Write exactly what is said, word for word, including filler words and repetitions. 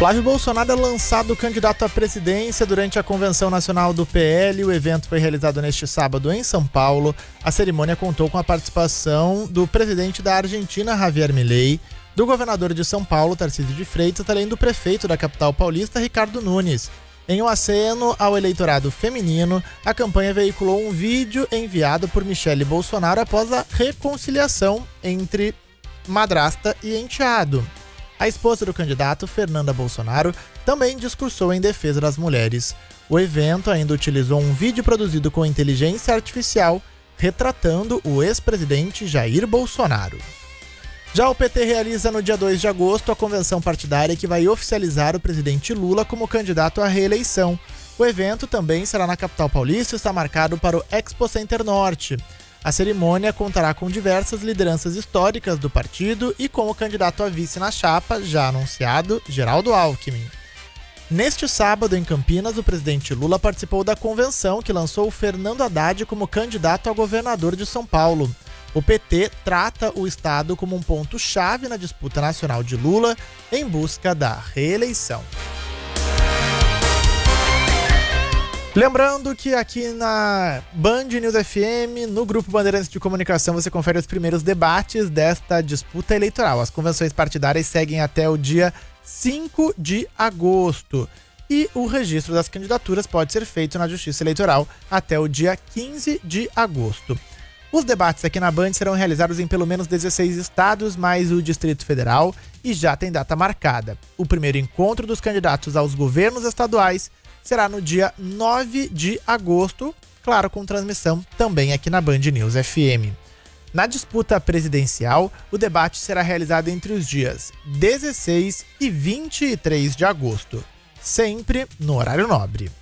Flávio Bolsonaro é lançado candidato à presidência durante a Convenção Nacional do P L. O evento foi realizado neste sábado em São Paulo. A cerimônia contou com a participação do presidente da Argentina, Javier Milei, do governador de São Paulo, Tarcísio de Freitas, além do prefeito da capital paulista, Ricardo Nunes. Em um aceno ao eleitorado feminino, a campanha veiculou um vídeo enviado por Michele Bolsonaro após a reconciliação entre madrasta e enteado. A esposa do candidato, Fernanda Bolsonaro, também discursou em defesa das mulheres. O evento ainda utilizou um vídeo produzido com inteligência artificial, retratando o ex-presidente Jair Bolsonaro. Já o P T realiza no dia dois de agosto a convenção partidária que vai oficializar o presidente Lula como candidato à reeleição. O evento também será na capital paulista e está marcado para o Expo Center Norte. A cerimônia contará com diversas lideranças históricas do partido e com o candidato a vice na chapa, já anunciado, Geraldo Alckmin. Neste sábado, em Campinas, o presidente Lula participou da convenção que lançou Fernando Haddad como candidato a governador de São Paulo. O P T trata o estado como um ponto-chave na disputa nacional de Lula em busca da reeleição. Lembrando que aqui na Band News F M, no Grupo Bandeirantes de Comunicação, você confere os primeiros debates desta disputa eleitoral. As convenções partidárias seguem até o dia cinco de agosto e o registro das candidaturas pode ser feito na Justiça Eleitoral até o dia quinze de agosto. Os debates aqui na Band serão realizados em pelo menos dezesseis estados, mais o Distrito Federal, e já tem data marcada. O primeiro encontro dos candidatos aos governos estaduais será no dia nove de agosto, claro, com transmissão também aqui na Band News F M. Na disputa presidencial, o debate será realizado entre os dias dezesseis e vinte e três de agosto, sempre no horário nobre.